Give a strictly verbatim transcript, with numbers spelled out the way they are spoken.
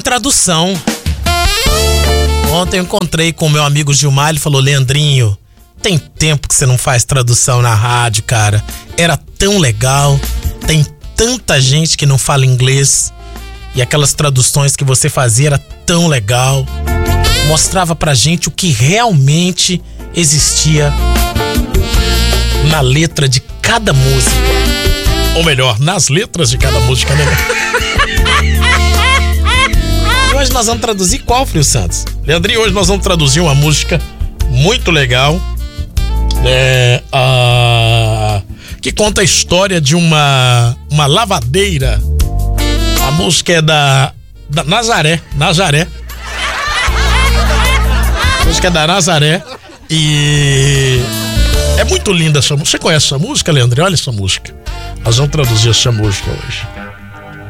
Tradução. Ontem eu encontrei com o meu amigo Gilmar, ele falou: Leandrinho, tem tempo que você não faz tradução na rádio, cara. Era tão legal. Tem tanta gente que não fala inglês. E aquelas traduções que você fazia era tão legal. Mostrava pra gente o que realmente existia na letra de cada música. Ou melhor, nas letras de cada música, né? E hoje nós vamos traduzir qual, Frio Santos? Leandrinho, hoje nós vamos traduzir uma música muito legal, é, a, que conta a história de uma, uma lavadeira. A música é da, da Nazaré, Nazaré. A música é da Nazaré e é muito linda essa música. Você conhece essa música, Leandrinho? Olha essa música. Nós vamos traduzir essa música hoje.